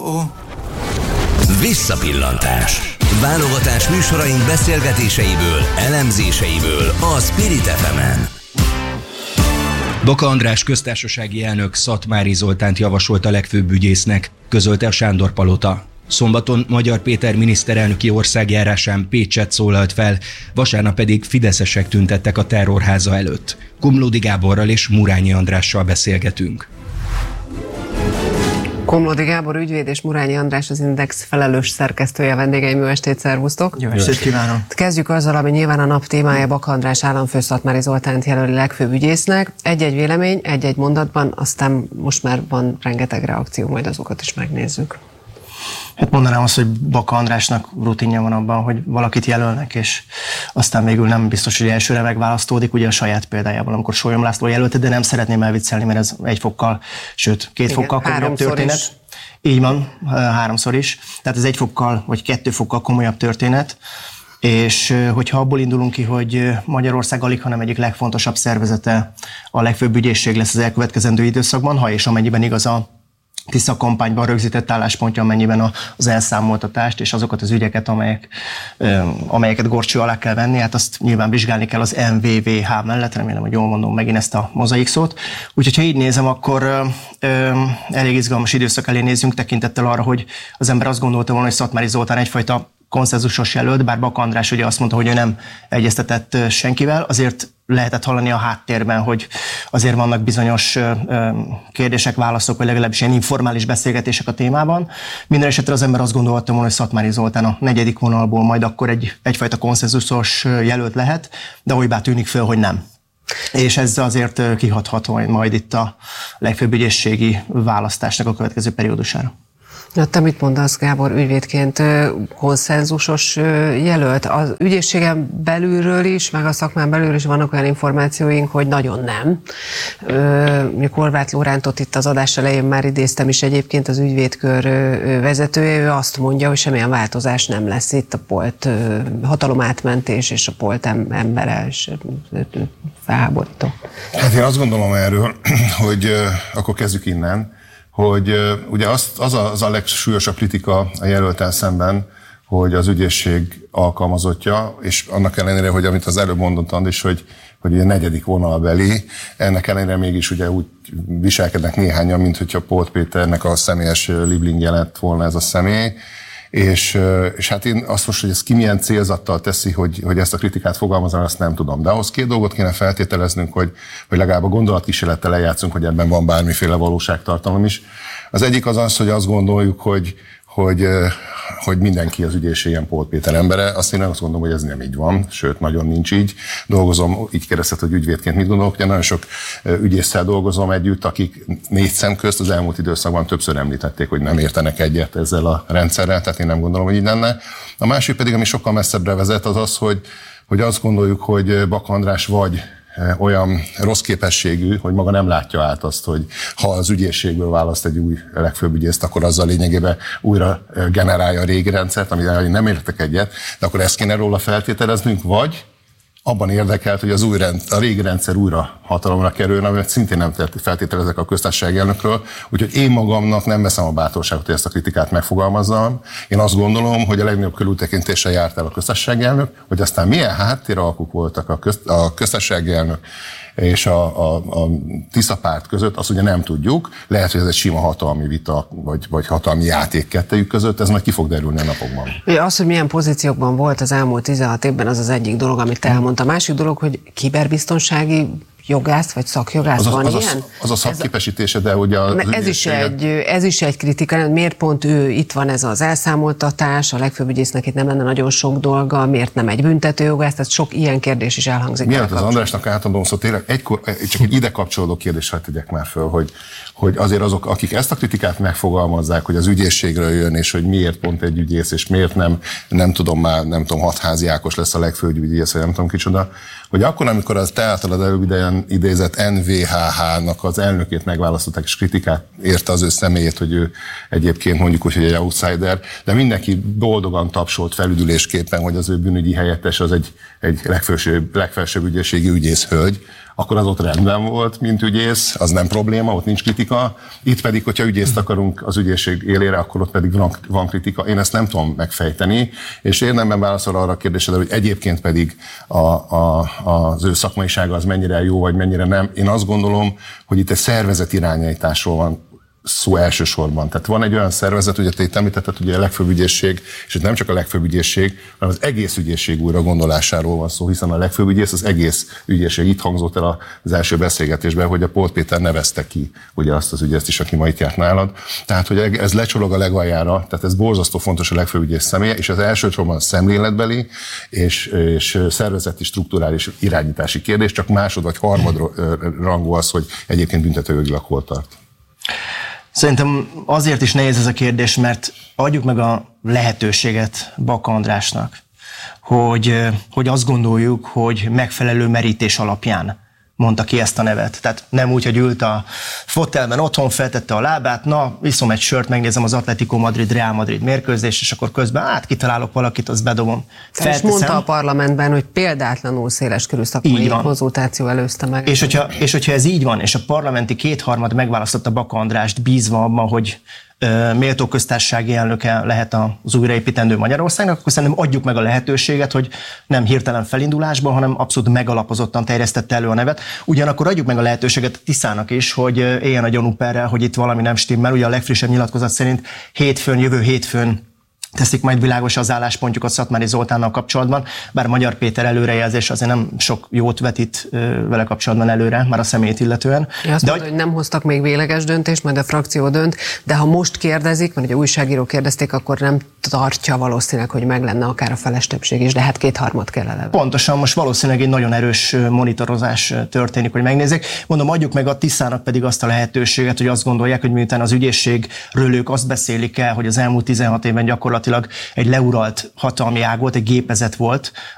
Visszapillantás. Válogatás műsoraink beszélgetéseiből, elemzéseiből a Spirit FM-en. Baka András köztársasági elnök Szatmári Zoltánt javasolt a legfőbb ügyésznek, közölte a Sándor-palota. Szombaton Magyar Péter miniszterelnöki országjárásán Pécset szólalt fel, vasárnap pedig fideszesek tüntettek a terrorháza előtt. Komlódi Gáborral és Murányi Andrással beszélgetünk. Komlódi Gábor ügyvéd és Murányi András az Index felelős szerkesztője, vendégeim, jó estét, szervusztok! Jó estét kívánok! Kezdjük azzal, ami nyilván a nap témája, Baka András államfő Szatmári Zoltánt jelöli legfőbb ügyésznek. Egy-egy vélemény, egy-egy mondatban, aztán most már van rengeteg reakció, majd azokat is megnézzük. Hát mondanám azt, hogy Baka Andrásnak rutinja van abban, hogy valakit jelölnek, és aztán végül nem biztos, hogy elsőre megválasztódik, ugye a saját példájában, amikor Sólyom László jelölte, de nem szeretném elviccelni, mert ez egy fokkal, sőt, két fokkal komolyabb történet. Is. Így van, háromszor is. Tehát ez egy fokkal, vagy 2 fokkal komolyabb történet. És hogyha abból indulunk ki, hogy Magyarország alig, hanem egyik legfontosabb szervezete a legfőbb ügyészség lesz az elkövetkezendő időszakban, ha és amennyiben igaz a Tisza kampányban rögzített álláspontja, amennyiben az elszámoltatást és azokat az ügyeket, amelyeket górcső alá kell venni, hát azt nyilván vizsgálni kell az MVVH mellett, remélem, hogy jól mondom megint ezt a mozaik szót. Úgyhogy ha így nézem, akkor elég izgalmas időszak elé nézzünk tekintettel arra, hogy az ember azt gondolta volna, hogy Szatmári Zoltán egyfajta konszenzusos jelölt, bár Baka András ugye azt mondta, hogy ő nem egyeztetett senkivel, azért lehetett hallani a háttérben, hogy azért vannak bizonyos kérdések, válaszok, vagy legalábbis ilyen informális beszélgetések a témában. Minden esetre az ember azt gondolta volna, hogy Szatmári Zoltán a 4. vonalból majd akkor egyfajta konszenzusos jelölt lehet, de olybá tűnik föl, hogy nem. És ez azért kihathat majd itt a legfőbb ügyészségi választásnak a következő periódusára. Na, te mit mondasz, Gábor, ügyvédként konszenzusos jelölt? Az ügyészségen belülről is, meg a szakmán belül is vannak olyan információink, hogy nagyon nem. Horváth Lórántot itt az adás elején már idéztem is egyébként, az ügyvédkör vezetője, ő azt mondja, hogy semmilyen változás nem lesz itt, a Polt hatalomátmentés és a Polt embere is felháborító. Hát én azt gondolom erről, hogy akkor kezdjük innen, hogy ugye az a legsúlyosabb kritika a jelölten szemben, hogy az ügyészség alkalmazottja, és annak ellenére, hogy amit az előbb mondott Andis, hogy ugye 4. vonalbeli, ennek ellenére mégis ugye úgy viselkednek néhányan, mint hogyha Polt Péternek a személyes lieblingje lett volna ez a személy. És hát én azt most, hogy ez ki milyen célzattal teszi, hogy ezt a kritikát fogalmazom, azt nem tudom. De ahhoz 2 dolgot kéne feltételeznünk, hogy legalább a gondolatkísérlettel lejátszunk, hogy ebben van bármiféle valóságtartalom is. Az egyik az, hogy azt gondoljuk, hogy mindenki az ügyészségen Polt Péter embere. Azt én azt gondolom, hogy ez nem így van, sőt, nagyon nincs így. Dolgozom, így kérdezted, hogy ügyvédként mit gondolok. Ugye nagyon sok ügyésszel dolgozom együtt, akik 4 szem közt az elmúlt időszakban többször említették, hogy nem értenek egyet ezzel a rendszerrel, tehát én nem gondolom, hogy így lenne. A másik pedig, ami sokkal messzebbre vezet, az, hogy azt gondoljuk, hogy Baka András vagy olyan rossz képességű, hogy maga nem látja át azt, hogy ha az ügyészségből választ egy új legfőbb ügyészt, akkor azzal lényegében újra generálja a régi rendszert, amivel én nem értek egyet, de akkor ezt kéne róla feltételeznünk, vagy abban érdekelt, hogy a régi rendszer újra hatalomra kerül, amit szintén nem feltételezek a köztársasági elnökről, úgyhogy én magamnak nem veszem a bátorságot, hogy ezt a kritikát megfogalmazzam. Én azt gondolom, hogy a legnagyobb körültekintéssel járt el a köztársasági elnök, hogy aztán milyen háttéralkuk voltak a köztársasági elnök és a Tisza párt között, azt ugye nem tudjuk. Lehet, hogy ez egy sima hatalmi vita, vagy hatalmi játék kettejük között, ez majd ki fog derülni a napokban. Ugye az, hogy milyen pozíciókban volt az elmúlt 16 évben, az az egyik dolog, amit te elmondta. A másik dolog, hogy kiberbiztonsági jogász vagy szakjogász van ilyen? Az a szakképesítése, de ugye ez is egy kritika. Miért pont ő, itt van ez az elszámoltatás, a legfőbb ügyésznek itt nem lenne nagyon sok dolga, miért nem egy büntetőjogász, tehát sok ilyen kérdés is elhangzik. Mielőtt az Andrásnak átadom, szóval tényleg csak egy ide kapcsolódó kérdést hadd tegyek már föl, hogy azért azok, akik ezt a kritikát megfogalmazzák, hogy az ügyészségről jön, és hogy miért pont egy ügyész, és miért nem tudom, Hatházi Ákos lesz a legfőbb ügyész, vagy nem tudom kicsoda, hogy akkor, amikor az te általad előbb idézett NVHH-nak az elnökét megválasztották, és kritikát érte az ő személyét, hogy ő egyébként mondjuk úgy, hogy egy outsider, de mindenki boldogan tapsolt felüdülésképpen, hogy az ő bűnügyi helyettes az egy legfelsőbb ügyészségi ügyészhölgy, akkor az ott rendben volt, mint ügyész, az nem probléma, ott nincs kritika. Itt pedig, hogyha ügyészt akarunk az ügyészség élére, akkor ott pedig van kritika. Én ezt nem tudom megfejteni, és érdemben válaszol arra a kérdésedre, hogy egyébként pedig az ő szakmaisága az mennyire jó, vagy mennyire nem. Én azt gondolom, hogy itt egy szervezet irányításról van szó elsősorban. Tehát van egy olyan szervezet, ugye te itt említetted, ugye a legfőbb ügyészség, és itt nem csak a legfőbb ügyészség, hanem az egész ügyészség újra gondolásáról van szó, hiszen a legfőbb ügyész az egész ügyészség. Itt hangzott el az első beszélgetésben, hogy a Polt Péter nevezte ki ugye azt az ügyészt is, aki ma itt járt nálad. Tehát, hogy ez lecsorog a legaljára, tehát ez borzasztó fontos a legfőbb ügyész személye, és az elsősorban szemléletbeli és szervezeti, strukturális irányítási kérdés, csak másod vagy harmadrangú az, hogy egyébként büntetőjogilag hol tart. Szerintem azért is nehéz ez a kérdés, mert adjuk meg a lehetőséget Baka Andrásnak, hogy azt gondoljuk, hogy megfelelő merítés alapján mondta ki ezt a nevet. Tehát nem úgy, hogy ült a fotelben otthon, feltette a lábát, na, iszom egy sört, megnézem az Atletico Madrid, Real Madrid mérkőzést, és akkor közben kitalálok valakit, azt bedobom. És mondta a parlamentben, hogy példátlanul széleskörű szakmai konzultáció előzte meg. És hogyha ez így van, és a parlamenti kétharmad megválasztotta Baka Andrást bízva abban, hogy méltó köztársasági elnöke lehet az újraépítendő Magyarországnak, akkor szerintem adjuk meg a lehetőséget, hogy nem hirtelen felindulásban, hanem abszolút megalapozottan terjesztette elő a nevet. Ugyanakkor adjuk meg a lehetőséget Tiszának is, hogy éljen a gyanúperrel, hogy itt valami nem stimmel. Ugye a legfrissebb nyilatkozat szerint jövő hétfőn teszik majd világos az álláspontjukat Szatmári Zoltánnal kapcsolatban, bár Magyar Péter előrejelzés azért nem sok jót vetít vele kapcsolatban előre, már a személyét illetően. Azt mondta, hogy nem hoztak még végleges döntést, majd a frakció dönt, de ha most kérdezik, mert ugye újságírók kérdezték, akkor nem tartja valószínűleg, hogy meg lenne akár a feles többség is, de hát kétharmad kell eleve. Pontosan, most valószínűleg egy nagyon erős monitorozás történik, hogy megnézzék. Mondom, adjuk meg a Tiszának pedig azt a lehetőséget, hogy azt gondolják, hogy miután az ügyészségről ők azt beszélik el, hogy az elmúlt 16 évben gyakorlatilag egy leuralt hatalmi ág volt, egy gépezet volt,